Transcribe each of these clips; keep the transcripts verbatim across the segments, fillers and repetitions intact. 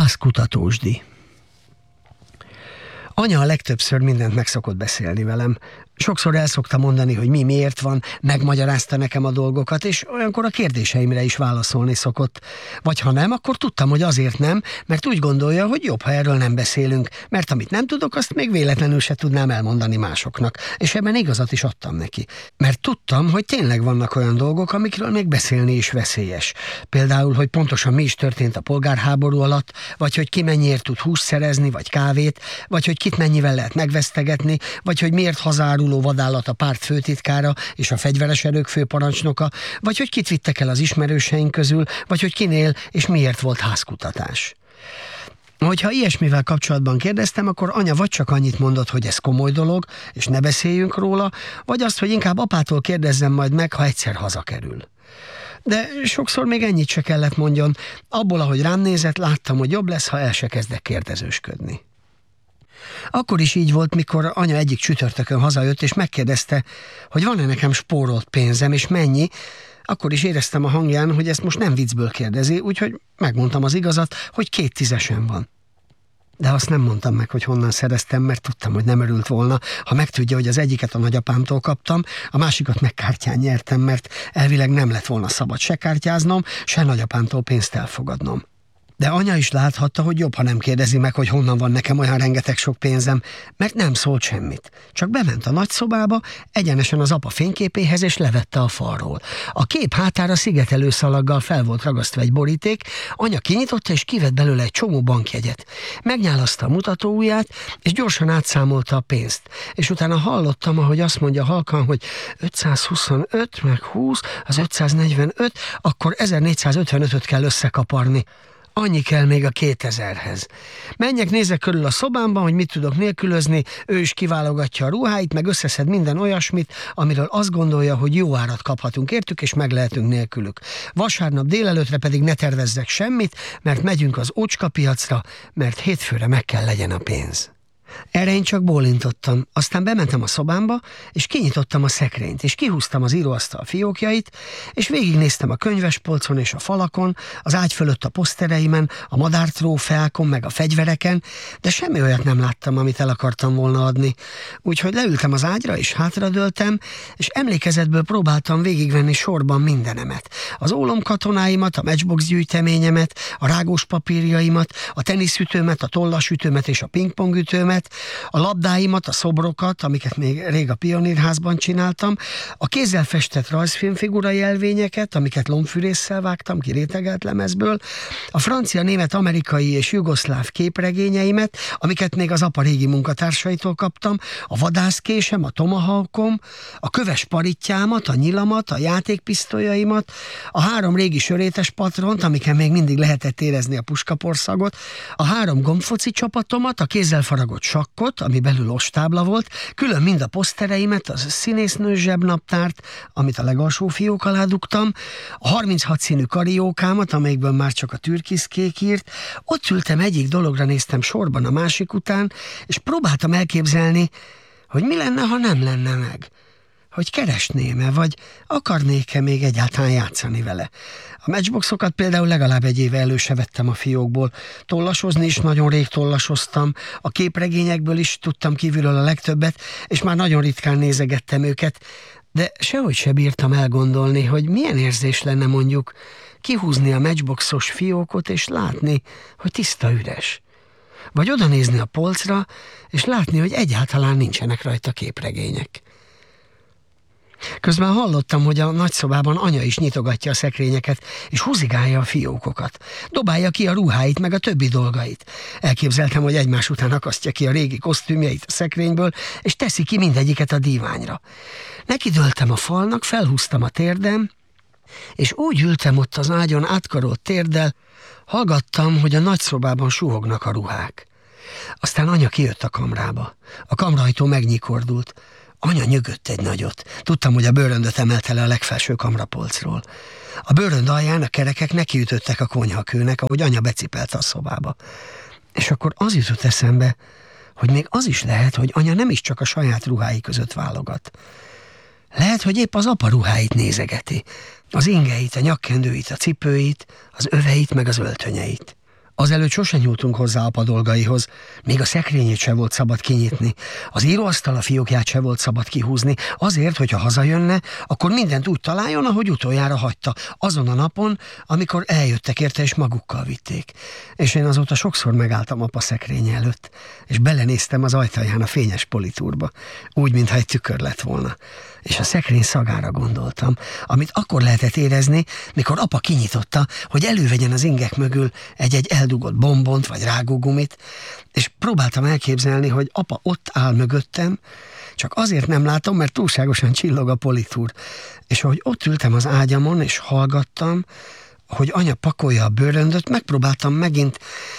Házkutatósdi. Anya a legtöbbször mindent meg szokott beszélni velem. Sokszor el szokta mondani, hogy mi miért van, megmagyarázta nekem a dolgokat, és olyankor a kérdéseimre is válaszolni szokott. Vagy ha nem, akkor tudtam, hogy azért nem, mert úgy gondolja, hogy jobb, ha erről nem beszélünk, mert amit nem tudok, azt még véletlenül se tudnám elmondani másoknak. És ebben igazat is adtam neki. Mert tudtam, hogy tényleg vannak olyan dolgok, amikről még beszélni is veszélyes. Például, hogy pontosan mi is történt a polgárháború alatt, vagy hogy ki mennyiért tud húst szerezni, vagy kávét, vagy hogy kit mennyivel lehet megvesztegetni, vagy hogy miért hazáruló vadállat a párt főtitkára és a fegyveres erők főparancsnoka, vagy hogy kit vittek el az ismerőseink közül, vagy hogy kinél és miért volt házkutatás. Hogyha ilyesmivel kapcsolatban kérdeztem, akkor anya vagy csak annyit mondott, hogy ez komoly dolog, és ne beszéljünk róla, vagy azt, hogy inkább apától kérdezzem majd meg, ha egyszer hazakerül. De sokszor még ennyit se kellett mondjon. Abból, ahogy rám nézett, láttam, hogy jobb lesz, ha el se kezdek kérdezősködni. Akkor is így volt, mikor anya egyik csütörtökön hazajött, és megkérdezte, hogy van-e nekem spórolt pénzem, és mennyi. Akkor is éreztem a hangján, hogy ezt most nem viccből kérdezi, úgyhogy megmondtam az igazat, hogy két tízesen van. De azt nem mondtam meg, hogy honnan szereztem, mert tudtam, hogy nem örült volna, ha megtudja, hogy az egyiket a nagyapámtól kaptam, a másikat meg kártyán nyertem, mert elvileg nem lett volna szabad se kártyáznom, se nagyapámtól pénzt elfogadnom. De anya is láthatta, hogy jobb, ha nem kérdezi meg, hogy honnan van nekem olyan rengeteg sok pénzem, mert nem szólt semmit. Csak bement a nagyszobába, egyenesen az apa fényképéhez, és levette a falról. A kép hátára szigetelőszalaggal fel volt ragasztva egy boríték, anya kinyitotta, és kivett belőle egy csomó bankjegyet. Megnyálaszta a mutatóujját, és gyorsan átszámolta a pénzt. És utána hallottam, ahogy azt mondja halkan, hogy ötszázhuszonöt meg húsz, az ötszáznegyvenöt, akkor ezernégyszázötvenötöt kell összekaparni. Annyi kell még a kétezerhez. Menjek, nézek körül a szobámban, hogy mit tudok nélkülözni, ő is kiválogatja a ruháit, meg összeszed minden olyasmit, amiről azt gondolja, hogy jó árat kaphatunk értük, és meg lehetünk nélkülük. Vasárnap délelőtre pedig ne tervezzek semmit, mert megyünk az ócskapiacra, mert hétfőre meg kell legyen a pénz. Erre én csak bólintottam, aztán bementem a szobámba, és kinyitottam a szekrényt, és kihúztam az íróasztal fiókjait, és végignéztem a könyvespolcon és a falakon, az ágy fölött a posztereimen, a madártrófeákon, meg a fegyvereken, de semmi olyat nem láttam, amit el akartam volna adni. Úgyhogy leültem az ágyra, és hátradőltem, és emlékezetből próbáltam végigvenni sorban mindenemet. Az ólomkatonáimat, a matchbox gyűjteményemet, a rágós papírjaimat, a teniszütőmet, a tollasütőmet és a pingpongütőmet, a labdáimat, a szobrokat, amiket még rég a Pionírházban csináltam, a kézzel festett rajzfilmfigura jelvényeket, amiket lombfűrésszel vágtam ki rétegelt lemezből, a francia, német, amerikai és jugoszláv képregényeimet, amiket még az apa régi munkatársaitól kaptam, a vadászkésem, a tomahawkom, a köves parittyámat, a nyilamat, a játékpisztolyaimat, a három régi sörétes patront, amiken még mindig lehetett érezni a puskaporszagot, a három gombfoci csapatomat, a kézzel faragott sakkot, ami belül ostábla volt, külön mind a posztereimet, a színésznő zsebnaptárt, amit a legalsó fiók alá dugtam, a harminchat színű kariókámat, amelyikből már csak a türkiszkék írt. Ott ültem, egyik dologra néztem sorban a másik után, és próbáltam elképzelni, hogy mi lenne, ha nem lenne meg. Hogy keresném-e, vagy akarnék-e még egyáltalán játszani vele. A matchboxokat például legalább egy éve elő se vettem a fiókból. Tollasozni is nagyon rég tollasoztam, a képregényekből is tudtam kívülről a legtöbbet, és már nagyon ritkán nézegettem őket, de sehogy se bírtam elgondolni, hogy milyen érzés lenne mondjuk kihúzni a matchboxos fiókot, és látni, hogy tiszta üres. Vagy oda nézni a polcra, és látni, hogy egyáltalán nincsenek rajta képregények. Közben hallottam, hogy a nagyszobában anya is nyitogatja a szekrényeket, és húzigálja a fiókokat. Dobálja ki a ruháit, meg a többi dolgait. Elképzeltem, hogy egymás után akasztja ki a régi kosztümjeit a szekrényből, és teszi ki mindegyiket a díványra. Nekidőltem a falnak, felhúztam a térdem, és úgy ültem ott az ágyon átkarolt térddel, hallgattam, hogy a nagyszobában suhognak a ruhák. Aztán anya kijött a kamrába. A kamrajtó megnyikordult. Anya nyögött egy nagyot. Tudtam, hogy a bőröndöt emelte le a legfelső kamrapolcról. A bőrönd alján a kerekek nekiütöttek a konyhakőnek, ahogy anya becipelte a szobába. És akkor az jutott eszembe, hogy még az is lehet, hogy anya nem is csak a saját ruhái között válogat. Lehet, hogy épp az apa ruháit nézegeti. Az ingeit, a nyakkendőit, a cipőit, az öveit, meg az öltönyeit. Azelőtt sose nyúltunk hozzá apa dolgaihoz, még a szekrényét se volt szabad kinyitni, az íróasztal a fiókját se volt szabad kihúzni, azért, hogyha hazajönne, akkor mindent úgy találjon, ahogy utoljára hagyta, azon a napon, amikor eljöttek érte és magukkal vitték. És én azóta sokszor megálltam apa szekrénye előtt, és belenéztem az ajtaján a fényes politúrba, úgy, mintha egy tükör lett volna. És a szekrény szagára gondoltam, amit akkor lehetett érezni, mikor apa kinyitotta, hogy elővegyen az ingek mögül egy-egy eldugott bombont vagy rágógumit, és próbáltam elképzelni, hogy apa ott áll mögöttem, csak azért nem látom, mert túlságosan csillog a politúr. És ahogy ott ültem az ágyamon, és hallgattam, hogy anya pakolja a bőröndöt, megpróbáltam megint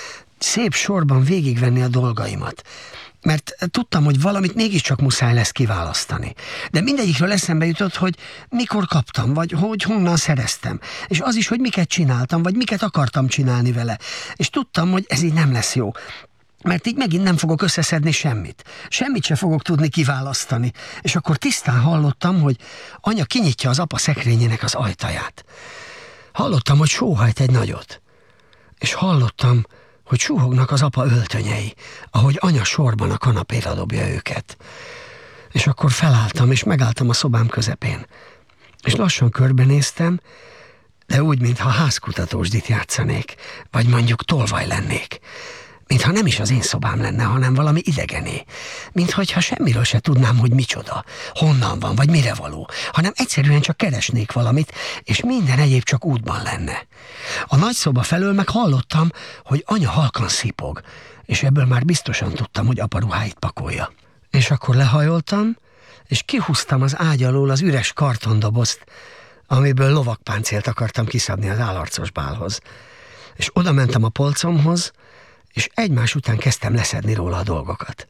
szép sorban végigvenni a dolgaimat. Mert tudtam, hogy valamit mégiscsak muszáj lesz kiválasztani. De mindegyikről eszembe jutott, hogy mikor kaptam, vagy hogy honnan szereztem. És az is, hogy miket csináltam, vagy miket akartam csinálni vele. És tudtam, hogy ez így nem lesz jó. Mert így megint nem fogok összeszedni semmit. Semmit se fogok tudni kiválasztani. És akkor tisztán hallottam, hogy anya kinyitja az apa szekrényének az ajtaját. Hallottam, hogy sóhajt egy nagyot. És hallottam, hogy suhognak az apa öltönyei, ahogy anya sorban a kanapéra dobja őket. És akkor felálltam, és megálltam a szobám közepén. És lassan körbenéztem, de úgy, mintha házkutatósdit játszanék, vagy mondjuk tolvaj lennék. Mintha nem is az én szobám lenne, hanem valami idegené. Minthogyha semmiről se tudnám, hogy micsoda, honnan van, vagy mire való, hanem egyszerűen csak keresnék valamit, és minden egyéb csak útban lenne. A nagy szoba felől meg hallottam, hogy anya halkan szipog, és ebből már biztosan tudtam, hogy apa ruháit pakolja. És akkor lehajoltam, és kihúztam az ágy alól az üres kartondobozt, amiből lovagpáncélt akartam kiszabni az állarcos bálhoz. És oda mentem a polcomhoz, és egymás után kezdtem leszedni róla a dolgokat.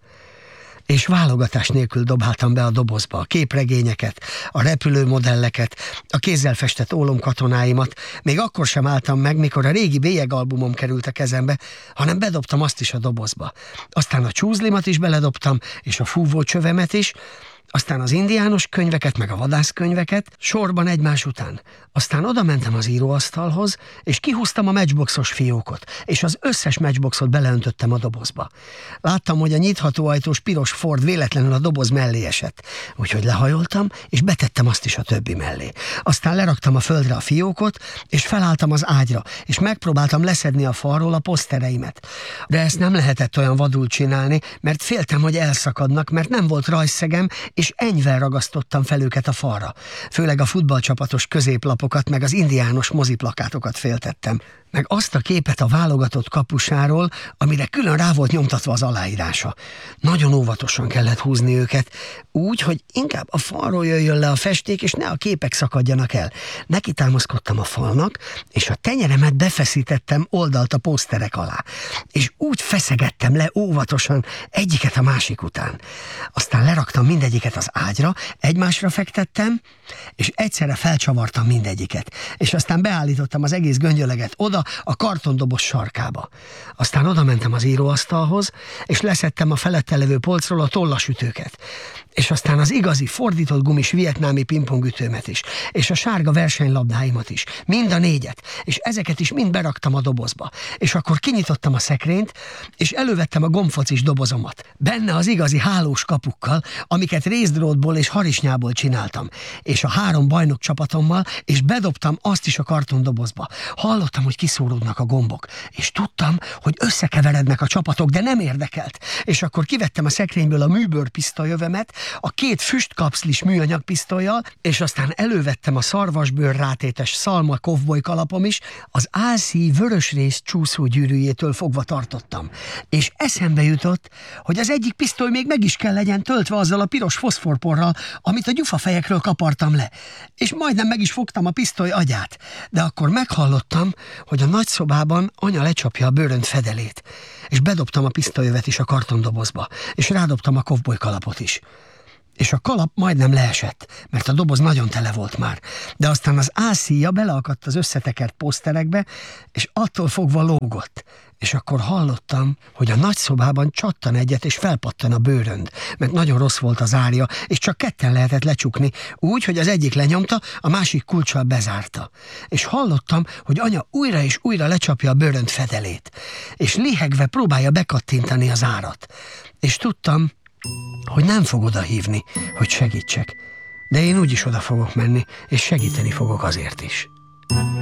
És válogatás nélkül dobáltam be a dobozba a képregényeket, a repülőmodelleket, a kézzel festett ólomkatonáimat. Még akkor sem álltam meg, mikor a régi bélyegalbumom került a kezembe, hanem bedobtam azt is a dobozba. Aztán a csúzlimat is beledobtam, és a fúvócsövemet is, aztán az indiános könyveket, meg a vadászkönyveket, sorban egymás után. Aztán oda mentem az íróasztalhoz, és kihúztam a matchboxos fiókot, és az összes matchboxot beleöntöttem a dobozba. Láttam, hogy a nyitható ajtós piros Ford véletlenül a doboz mellé esett, úgyhogy lehajoltam, és betettem azt is a többi mellé. Aztán leraktam a földre a fiókot, és felálltam az ágyra, és megpróbáltam leszedni a falról a posztereimet. De ezt nem lehetett olyan vadul csinálni, mert féltem, hogy elszakadnak, mert nem volt rajzszegem, és enyvel ragasztottam fel őket a falra. Főleg a futballcsapatos középlapokat, meg az indiános moziplakátokat féltettem. Meg azt a képet a válogatott kapusáról, amire külön rá volt nyomtatva az aláírása. Nagyon óvatosan kellett húzni őket, úgy, hogy inkább a falról jöjjön le a festék, és ne a képek szakadjanak el. Neki támaszkodtam a falnak, és a tenyeremet befeszítettem oldalt a pószterek alá. És úgy feszegettem le óvatosan egyiket a másik után. Aztán leraktam mindegyiket az ágyra, egymásra fektettem, és egyszerre felcsavartam mindegyiket. És aztán beállítottam az egész göngyöleget oda, a kartondoboz sarkába. Aztán oda mentem az íróasztalhoz, és leszettem a felette levő polcról a tollasütőket. És aztán az igazi, fordított gumis vietnámi pingpongütőmet is, és a sárga versenylabdáimat is, mind a négyet, és ezeket is mind beraktam a dobozba. És akkor kinyitottam a szekrényt, és elővettem a gombfocis dobozomat. Benne az igazi hálós kapukkal, amiket részdrótból és harisnyából csináltam, és a három bajnok csapatommal, és bedobtam azt is a kartondobozba. Hallottam, hogy kiszóródnak a gombok, és tudtam, hogy összekeverednek a csapatok, de nem érdekelt. És akkor kivettem a szekrényből a műbőrpisztolyövemet, a két füstkapszlis műanyag pisztollyal, és aztán elővettem a szarvasbőr rátétes szalma kovboly kalapom is, az álszíj vörösrész csúszógyűrűjétől fogva tartottam. És eszembe jutott, hogy az egyik pisztoly még meg is kell legyen töltve azzal a piros foszforporral, amit a gyufafejekről kapartam le. És majdnem meg is fogtam a pisztoly agyát. De akkor meghallottam, hogy a nagyszobában anya lecsapja a bőrönt fedelét, és bedobtam a pisztolyövet is a kartondobozba, és rádobtam a kovboly kalapot is. És a kalap majdnem leesett, mert a doboz nagyon tele volt már. De aztán az álszíja beleakadt az összetekert poszterekbe, és attól fogva lógott. És akkor hallottam, hogy a nagy szobában csattan egyet, és felpattan a bőrönd, mert nagyon rossz volt az árja, és csak ketten lehetett lecsukni, úgy, hogy az egyik lenyomta, a másik kulccsal bezárta. És hallottam, hogy anya újra és újra lecsapja a bőrönd fedelét, és lihegve próbálja bekattintani az árat. És tudtam, hogy nem fog oda hívni, hogy segítsek, de én úgyis oda fogok menni, és segíteni fogok azért is.